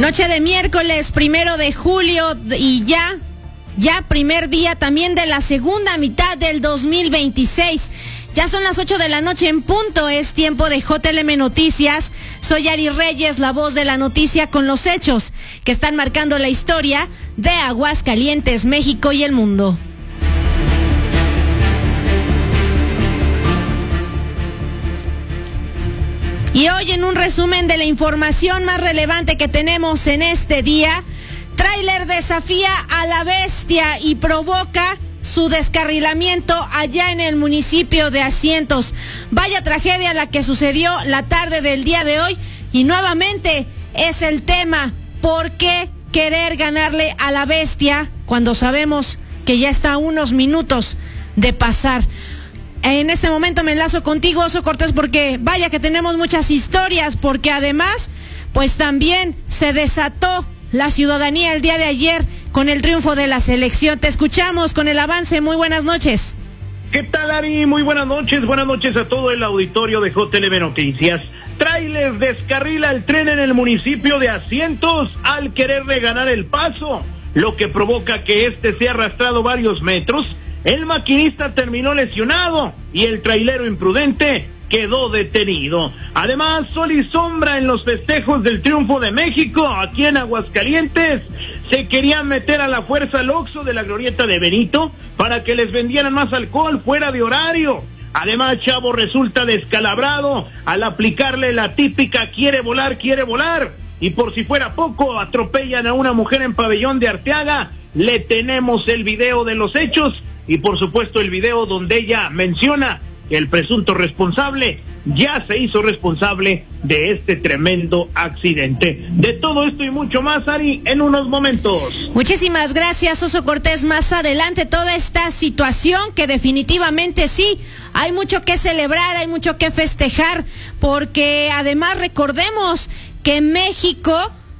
Noche de miércoles 1 de julio y ya primer día también de la segunda mitad del 2026. Ya son las 8 de la noche en punto, es tiempo de JLM Noticias. Soy Ari Reyes, la voz de la noticia con los hechos que están marcando la historia de Aguascalientes, México y el mundo. Y hoy en un resumen de la información más relevante que tenemos en este día, tráiler desafía a la bestia y provoca su descarrilamiento allá en el municipio de Asientos. Vaya tragedia la que sucedió la tarde del día de hoy y nuevamente es el tema: ¿por qué querer ganarle a la bestia cuando sabemos que ya está a unos minutos de pasar? En este momento me enlazo contigo, Oso Cortés, porque vaya que tenemos muchas historias, porque además pues también se desató la ciudadanía el día de ayer con el triunfo de la selección. Te escuchamos con el avance. Muy buenas noches. ¿Qué tal, Ari? Muy buenas noches a todo el auditorio de JLM Noticias. Tráiler descarrila el tren en el municipio de Asientos al quererle ganar el paso, lo que provoca que este sea arrastrado varios metros. El maquinista terminó lesionado y el trailero imprudente quedó detenido. Además, sol y sombra en los festejos del triunfo de México aquí en Aguascalientes. Se querían meter a la fuerza al Oxxo de la glorieta de Benito para que les vendieran más alcohol fuera de horario. Además, Chavo resulta descalabrado al aplicarle la típica quiere volar. Y por si fuera poco, atropellan a una mujer en Pabellón de Arteaga. Le tenemos el video de los hechos y por supuesto el video donde ella menciona que el presunto responsable ya se hizo responsable de este tremendo accidente. De todo esto y mucho más, Ari, en unos momentos. Muchísimas gracias, Oso Cortés. Más adelante toda esta situación que definitivamente sí, hay mucho que celebrar, hay mucho que festejar, porque además recordemos que México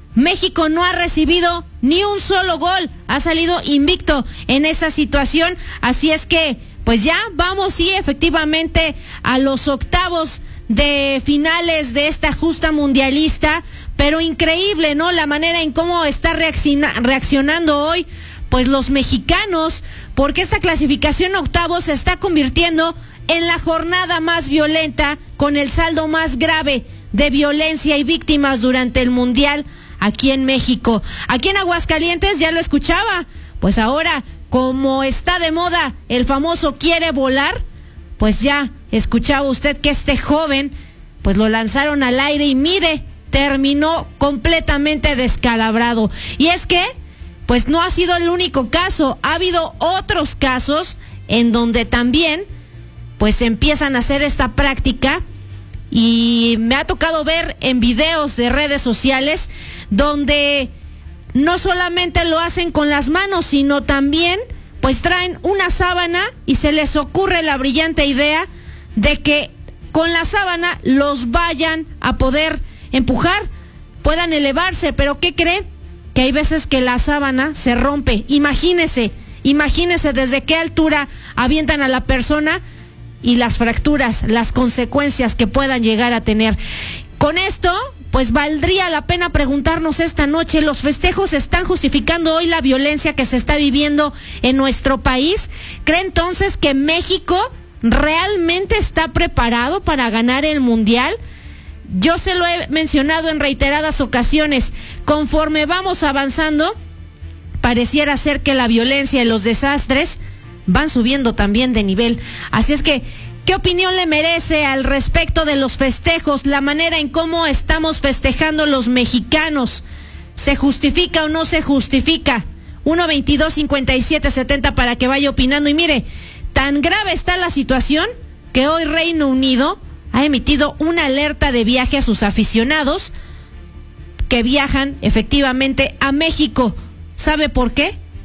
no ha recibido ni un solo gol, ha salido invicto en esa situación, así es que pues ya vamos, sí, efectivamente a los octavos de finales de esta justa mundialista, pero increíble, ¿no? La manera en cómo está reaccionando hoy pues los mexicanos, porque esta clasificación a octavos se está convirtiendo en la jornada más violenta, con el saldo más grave de violencia y víctimas durante el mundial aquí en México. Aquí en Aguascalientes ya lo escuchaba, pues ahora como está de moda el famoso quiere volar, pues ya escuchaba usted que este joven pues lo lanzaron al aire y mire, terminó completamente descalabrado. Y es que pues no ha sido el único caso, ha habido otros casos en donde también pues empiezan a hacer esta práctica. Y me ha tocado ver en videos de redes sociales donde no solamente lo hacen con las manos, sino también pues traen una sábana y se les ocurre la brillante idea de que con la sábana los vayan a poder empujar, puedan elevarse. Pero ¿qué cree? Que hay veces que la sábana se rompe. Imagínese desde qué altura avientan a la persona y las fracturas, las consecuencias que puedan llegar a tener. Con esto, pues valdría la pena preguntarnos esta noche, ¿los festejos están justificando hoy la violencia que se está viviendo en nuestro país? ¿Cree entonces que México realmente está preparado para ganar el mundial? Yo se lo he mencionado en reiteradas ocasiones, conforme vamos avanzando, pareciera ser que la violencia y los desastres van subiendo también de nivel. Así es que, ¿qué opinión le merece al respecto de los festejos, la manera en cómo estamos festejando los mexicanos? ¿Se justifica o no se justifica? 1-22-57-70 para que vaya opinando. Y mire, tan grave está la situación que hoy Reino Unido ha emitido una alerta de viaje a sus aficionados que viajan efectivamente a México. ¿Sabe por qué?